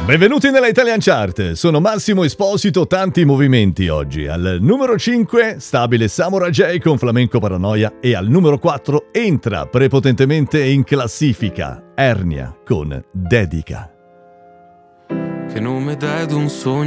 Benvenuti nella Italian Chart, sono Massimo Esposito, tanti movimenti oggi. Al numero 5 stabile Samurai J con Flamenco Paranoia e al numero 4 entra prepotentemente in classifica Ernia con Dedica. Che nome dai ad un sogno